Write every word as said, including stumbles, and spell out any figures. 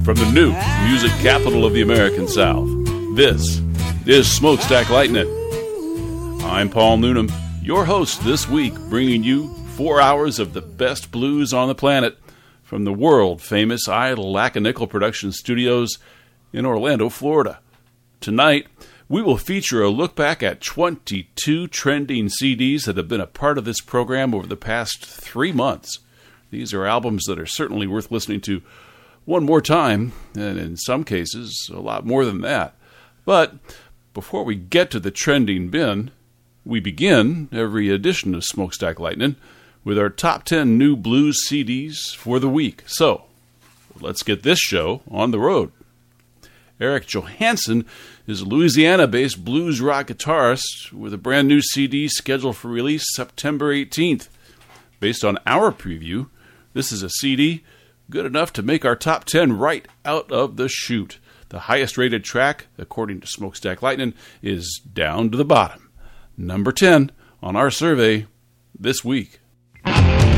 From the new music capital of the American South, this is Smokestack Lightning. I'm Paul Noonan, your host this week, bringing you four hours of the best blues on the planet from the world-famous I Lack a Nickel Production Studios in Orlando, Florida. Tonight, we will feature a look back at twenty-two trending C Ds that have been a part of this program over the past three months. These are albums that are certainly worth listening to one more time, and in some cases, a lot more than that. But before we get to the trending bin, we begin every edition of Smokestack Lightning with our top ten new blues C Ds for the week. So, let's get this show on the road. Eric Johansen is a Louisiana-based blues rock guitarist with a brand new C D scheduled for release September eighteenth. Based on our preview, this is a C D good enough to make our top ten right out of the chute. The highest rated track, according to Smokestack Lightning, is Down to the Bottom, number ten on our survey this week.